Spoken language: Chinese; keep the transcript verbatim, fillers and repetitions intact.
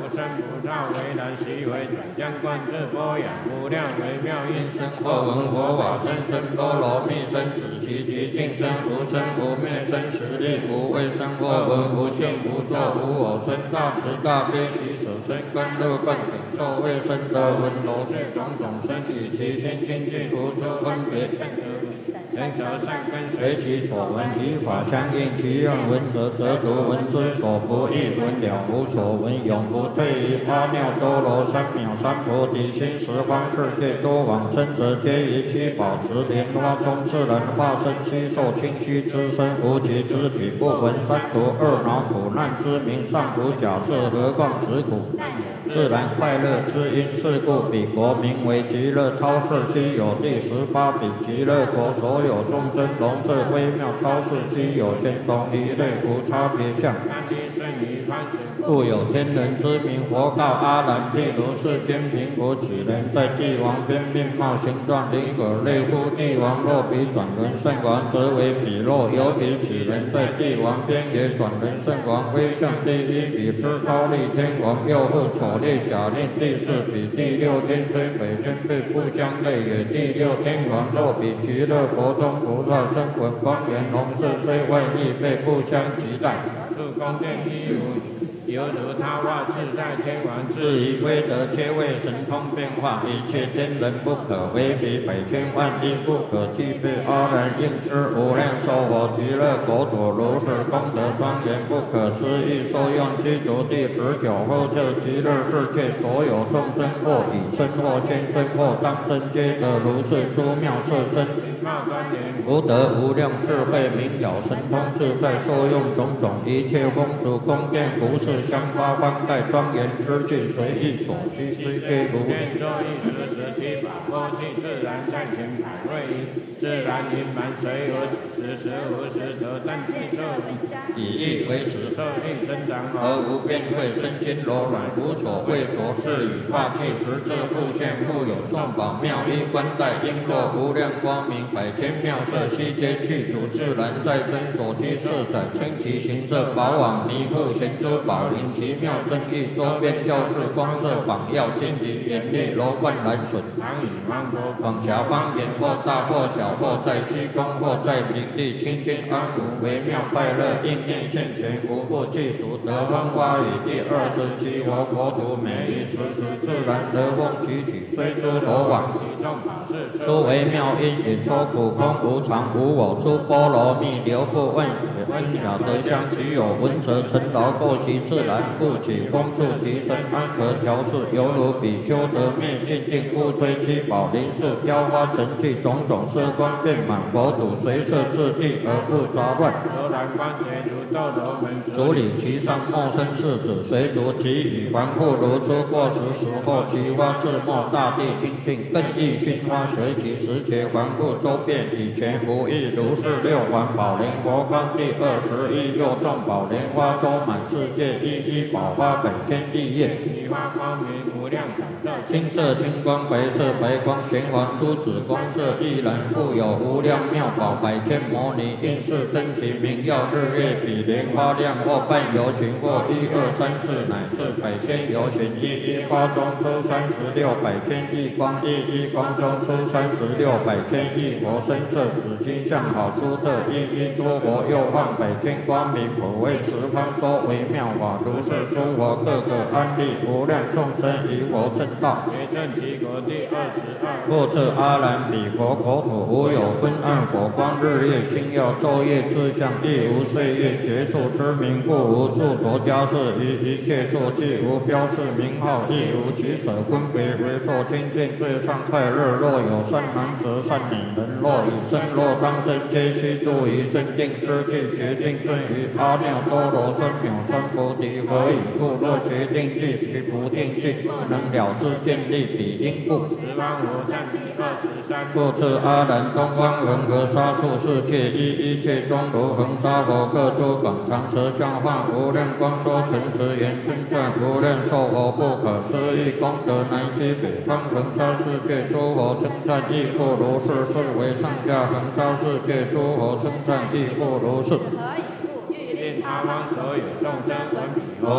无生无照，为然习为转将观自波养，无量微妙音声，或闻佛法声声波罗蜜声，此其极尽声，无生无灭生，实力无畏生，或闻无性无作无我生，大慈大悲喜舍身，观乐观等受为生得闻罗是种种生，与其心清净无诸分别，成则善根随其所闻，依法相应，其愿闻者则读，闻之所不异，闻了无所闻，永不退于阿耨多罗三藐三菩提心，十方世界诸往生者，皆以其宝持莲花中自然化身，悉受清虚之身，无其肢体，不闻三毒二恼苦难之名，尚无假设，何况实苦？自然快乐之因，是故彼国名为极乐超世，悉有第十八比极乐国，所有众生龙色微妙超世，悉有天同一类，无差别相。故有天人之名，佛告阿难：譬如世间贫苦几人，在帝王边面貌形状灵可类乎？帝王若比转轮圣王，则为彼若有比几人，在帝王边也转轮圣王，威相第一比之高丽天王，又复丑烈假令第四比第六天，虽北宣对不相类也。第六天王若比极乐国中菩萨生闻光源红色，虽万亿倍不相及待。是宫殿一如犹如他化自在天王，至于威德，皆为神通变化，一切天人不可为比，百千万亿不可计备。阿难应知无量寿佛极乐国土，如是功德庄严不可思议。受用具足第十九后设极乐世界，所有众生或以身或现身或当身，皆得如是诸妙色身，福德无量智慧明了神通自在，受用种种一切风烛宫殿服饰香花方盖庄严之具，随意所需，虽皆如愿作一时时七法波气，自然在前百位，自然盈满，随有此时无时得但具色，以意为实色应生长，而无边慧，身心柔软，无所畏着，是以化气实质复现，复有众宝妙衣冠带璎珞，无量光明，百千妙色，悉皆具足，自然在身所居四载，称其形色宝网弥覆贤珠宝林，奇妙正义，周边教室光色榜耀，荆棘严厉，楼观蓝笋，唐以芒果，广狭方言，或大或小，或在虚空，或在平地，清净安稳，微妙快乐，应念现前，无不具足。得风花雨第二十七佛国土，每一时时自然得风起体，追诸罗网，其众法事，诸微妙因引，说苦空无常无我，出波罗蜜，流布问解，恩雅德相，其有闻者成劳过其自然，故起风速其身，安和调适，犹如比丘得灭尽定，故吹七宝林树，飘花成器，种种色光遍满佛土，随摄自地而不杂乱。柔然观觉如斗罗门，处理其上莫生世子，随逐其语还复如初过时时候，其花自没，大地清净，更益熏花随其时节还复周遍，以前无异，如是六环宝莲国光第二十一，又众宝莲花周满世界，一一宝花百千亿叶，其花光明无量展色，青色青光，白色白光，玄黄珠子光色亦然，故有无量妙宝，百千摩尼应是真其明耀，日月比莲花亮，或半游行，或一二三四乃至百千游行，一一花中出三十六百千亿光，一一光中出三十六百千亿佛身色，紫金相好出特，一一诸佛又放百千光明，普为十方说微妙法，如是诸佛各个安立，无量众生于佛正道，结正其国第二十二。复次阿难，彼佛国土无有昏暗火光，日夜星耀，昼夜之相，亦无岁月结束之名，故无著着家事，于一切作具无标示名号，亦无取舍分别，为受清净最上快乐。若有善男子善女人，若以身若当身，皆须住于正定之地，决定顺于阿耨多罗三藐三菩提。何以故？若决定具其不定具，不能了知见立彼因故。十方无善第二十三。复次阿难，东方恒河沙数世界，一一切中如恒沙佛，各出广长舌相化，无量光说诚实言，称赞无量寿佛不可思议功德，南西北方恒沙世界诸佛称赞亦复如是，是为上下恒沙世界诸佛称赞亦复如是。何以故？欲令他方所有众生闻彼